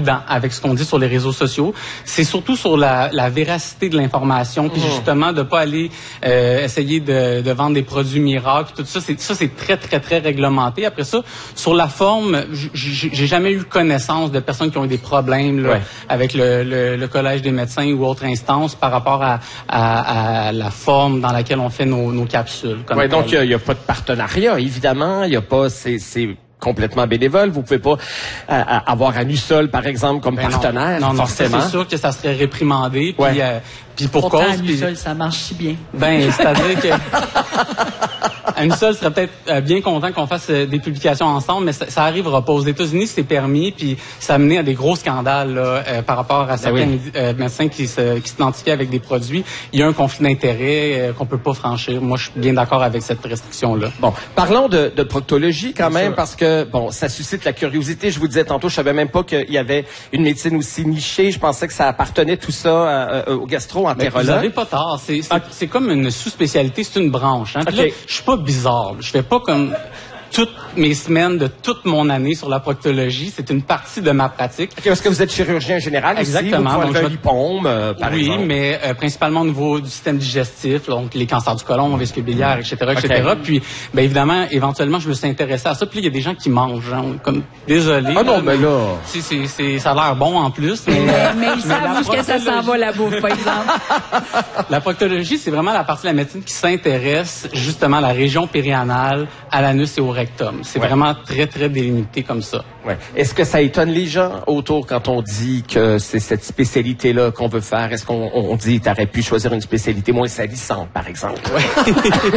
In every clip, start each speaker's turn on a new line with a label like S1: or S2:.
S1: prudent avec ce qu'on dit sur les réseaux sociaux. C'est surtout sur la véracité de l'information, puis justement de pas aller essayer de vendre des produits miracles, tout ça. C'est très, très, très réglementé. Après ça, sur la forme, j'ai jamais eu connaissance de personnes qui ont eu des problèmes là, avec le Collège des médecins ou autre instance par rapport à la forme dans laquelle on fait nos capsules.
S2: Oui, donc il n'y a pas de partenariat, évidemment. Il n'y a pas... C'est complètement bénévole. Vous pouvez pas avoir Anusol, par exemple, comme partenaire,
S1: non,
S2: forcément.
S1: C'est sûr que ça serait réprimandé. Puis pour
S3: pourtant,
S1: cause...
S3: Anusol, ça marche si bien.
S1: C'est-à-dire que... Anusol serait peut-être bien content qu'on fasse des publications ensemble, mais ça arrivera pas. Aux États-Unis, c'est permis, puis ça a mené à des gros scandales là, par rapport à certains médecins qui s'identifient avec des produits. Il y a un conflit d'intérêts qu'on peut pas franchir. Moi, je suis bien d'accord avec cette restriction-là.
S2: Bon, parlons de proctologie quand même, parce que, bon, ça suscite la curiosité. Je vous disais tantôt, je savais même pas qu'il y avait une médecine aussi nichée. Je pensais que ça appartenait tout ça au gastro-entérologue.
S1: Vous n'avez pas tort. C'est comme une sous-spécialité, c'est une branche. Hein. Puis là, je suis pas bizarre. Je fais pas comme toutes mes semaines de toute mon année sur la proctologie. C'est une partie de ma pratique.
S2: Parce que vous êtes chirurgien général
S1: Exactement.
S2: Aussi, vous pouvez enlever un lipome, par exemple.
S1: Oui, mais principalement au niveau du système digestif, donc les cancers du côlon, vessie biliaire, etc., etc. Puis, bien évidemment, éventuellement, je me suis intéressé à ça. Puis il y a des gens qui mangent, hein, comme désolé.
S2: Ah non, mais là,
S1: ça a l'air bon en plus. Mais
S3: ils savent où que ça s'en va la bouffe, par exemple.
S1: La proctologie, c'est vraiment la partie de la médecine qui s'intéresse justement à la région périanale, à l'anus et au rectum. C'est vraiment très, très délimité comme ça.
S2: Ouais. Est-ce que ça étonne les gens autour quand on dit que c'est cette spécialité-là qu'on veut faire? Est-ce qu'on dit t'aurais pu choisir une spécialité moins salissante, par exemple?
S1: Ouais.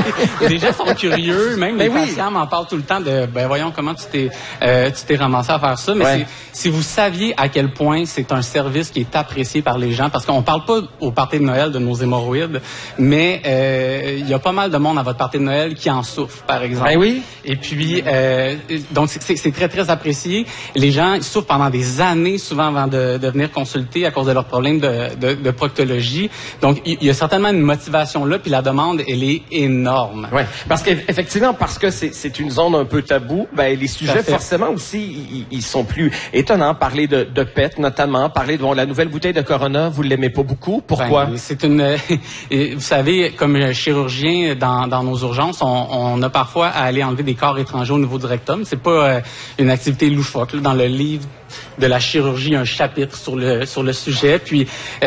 S1: Les gens sont curieux, même les patients m'en parlent tout le temps de voyons comment tu t'es ramassé à faire ça. Mais si vous saviez à quel point c'est un service qui est apprécié par les gens, parce qu'on parle pas au party de Noël de nos hémorroïdes, mais il y a pas mal de monde à votre party de Noël qui en souffre, par exemple.
S2: Ben oui.
S1: Et puis, donc c'est très, très apprécié. Les gens ils souffrent pendant des années, souvent, avant de venir consulter à cause de leurs problèmes de proctologie. Donc, il y a certainement une motivation là, puis la demande, elle est énorme.
S2: Oui, parce qu'effectivement, parce que c'est une zone un peu taboue, ben les sujets, forcément, aussi, ils sont plus étonnants. Parler de PET, notamment, parler de la nouvelle bouteille de Corona, vous l'aimez pas beaucoup. Pourquoi?
S1: C'est une... vous savez, comme chirurgien, dans nos urgences, on a parfois à aller enlever des corps étrangers au niveau du rectum. C'est pas une activité loufoque. Là, dans le livre de la chirurgie, il y a un chapitre sur le sujet. Puis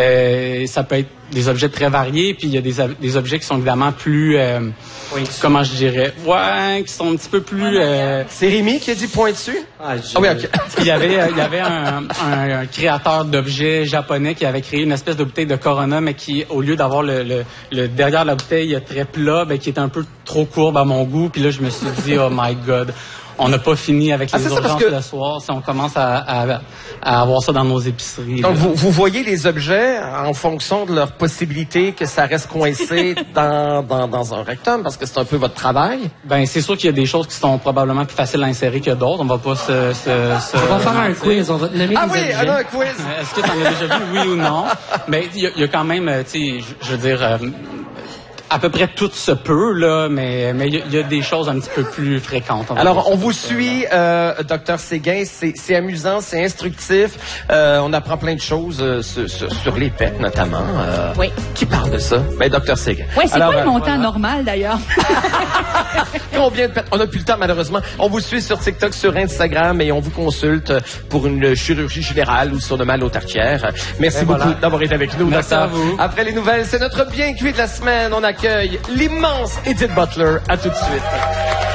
S1: ça peut être des objets très variés. Puis il y a des objets qui sont évidemment plus... comment je dirais? Qui sont un petit peu plus...
S2: C'est Rémi qui a dit point dessus?
S1: Oui, OK. Il y avait un créateur d'objets japonais qui avait créé une espèce de bouteille de Corona, mais qui, au lieu d'avoir le derrière de la bouteille très plat, qui était un peu trop courbe à mon goût. Puis là, je me suis dit, oh my God, on n'a pas fini avec les urgences le soir si on commence à avoir ça dans nos épiceries.
S2: Donc, vous voyez les objets en fonction de leur possibilité que ça reste coincé dans un rectum, parce que c'est un peu votre travail?
S1: Ben, c'est sûr qu'il y a des choses qui sont probablement plus faciles à insérer que d'autres. On va pas
S3: On va faire un quiz, on va te nommer des objets.
S2: Ah oui, un quiz!
S1: Est-ce que tu en as déjà vu, oui ou non? Mais il y a quand même, tu sais, je veux dire... à peu près tout se peut, là, mais il y a des choses un petit peu plus fréquentes.
S2: Alors, on vous suit, Dr Séguin. C'est amusant, c'est instructif. On apprend plein de choses sur les PET, notamment. Qui parle de ça? Ben, Dr Séguin.
S3: Oui, c'est quoi le montant normal, d'ailleurs?
S2: Combien de PET? On n'a plus le temps, malheureusement. On vous suit sur TikTok, sur Instagram, et on vous consulte pour une chirurgie générale ou sur le mal aux tartières. Merci beaucoup d'avoir été avec nous,
S1: Merci
S2: docteur.
S1: à vous.
S2: Après les nouvelles, c'est notre bien cuit de la semaine. On accueille l'immense Edith Butler. À tout de suite.